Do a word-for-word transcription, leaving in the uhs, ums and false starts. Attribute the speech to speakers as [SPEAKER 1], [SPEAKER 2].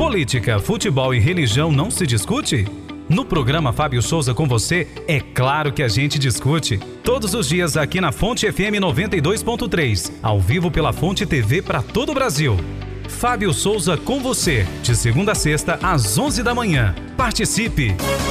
[SPEAKER 1] Política, futebol e religião não se discute? No programa Fábio Souza com você, é claro que a gente discute. Todos os dias aqui na Fonte F M noventa e dois ponto três, ao vivo pela Fonte T V para todo o Brasil. Fábio Souza com você, de segunda a sexta às onze da manhã. Participe!